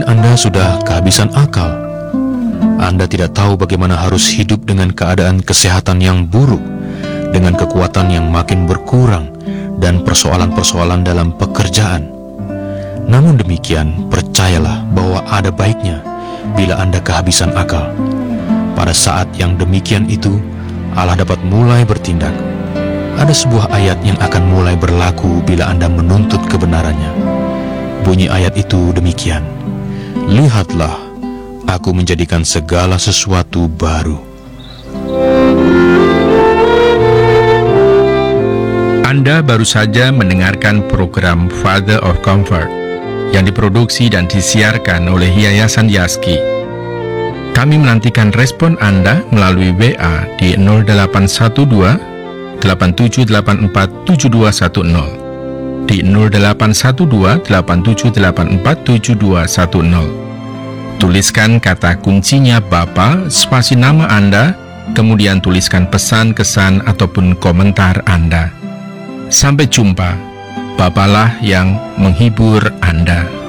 Mungkin Anda sudah kehabisan akal. Anda tidak tahu bagaimana harus hidup dengan keadaan kesehatan yang buruk, dengan kekuatan yang makin berkurang, dan persoalan-persoalan dalam pekerjaan. Namun demikian, percayalah bahwa ada baiknya bila Anda kehabisan akal. Pada saat yang demikian itu, Allah dapat mulai bertindak. Ada sebuah ayat yang akan mulai berlaku bila Anda menuntut kebenarannya. Bunyi ayat itu demikian: "Lihatlah, aku menjadikan segala sesuatu baru." Anda baru saja mendengarkan program Father of Comfort yang diproduksi dan disiarkan oleh Yayasan Yaski. Kami menantikan respon Anda melalui WA di 0812 8784 7210, di 0812 8784 7210. Tuliskan kata kuncinya Bapa, spasi nama Anda, kemudian tuliskan pesan, kesan, ataupun komentar Anda. Sampai jumpa. Bapalah yang menghibur Anda.